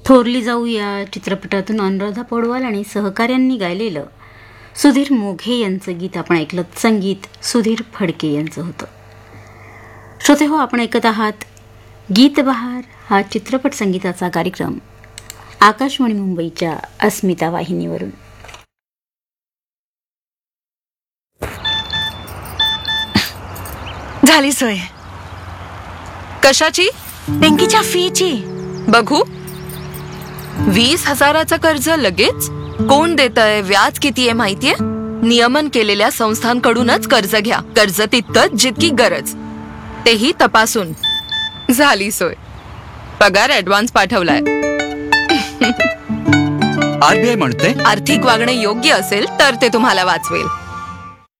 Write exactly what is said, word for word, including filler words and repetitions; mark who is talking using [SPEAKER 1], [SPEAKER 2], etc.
[SPEAKER 1] थोरली जाऊ या चित्रपटातून अनुराधा पौडवाल आणि सहकाऱ्यांनी गायलेलं सुधीर मोघे यांचं गीत आपण ऐकलं. संगीत सुधीर फडके यांचं होतं. श्रोते हो, आपण ऐकत आहात गीत बहार हा चित्रपट संगीताचा कार्यक्रम आकाशवाणी मुंबईच्या अस्मिता वाहिनीवरून.
[SPEAKER 2] झाली सोय.
[SPEAKER 3] कशाची?
[SPEAKER 2] पिंकीच्या फीची.
[SPEAKER 3] बघू. वीस हजाराचं कर्ज लगेच? कोण देतंय? व्याज किती आहे माहितीये? नियमन केलेल्या संस्थांकडूनच कर्ज घ्या. कर्ज तितकंच जितकी गरज, तेही तपासून. झाली सोय. पगार ऍडव्हान्स पाठवलाय.
[SPEAKER 4] आरबीआय म्हणते
[SPEAKER 3] आर्थिक वागणे योग्य असेल तर ते तुम्हाला वाचवेल.